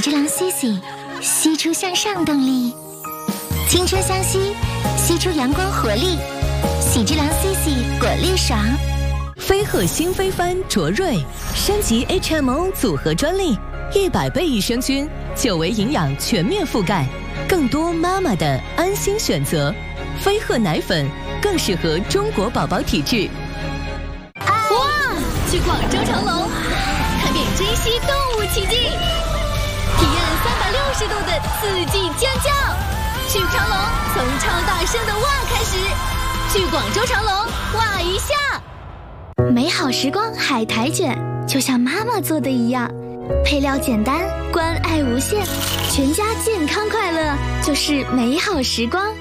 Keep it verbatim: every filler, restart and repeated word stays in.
之郎 C C， 吸出向上动力，青春相吸，吸出阳光活力。喜之郎 C C 果粒爽。 飞鹤新飞帆卓瑞升级 H M O 组合专利，一百倍益生菌，久维营养全面覆盖，更多妈妈的安心选择。飞鹤奶粉更适合中国宝宝体质。 哇！去广州长隆，看遍珍稀动物奇迹，体验三百六十度的刺激尖叫。去长隆，从超大声的哇开始。去广州长隆，哇一下。 美好时光海苔卷，就像妈妈做的一样，配料简单，关爱无限，全家健康快乐，就是美好时光。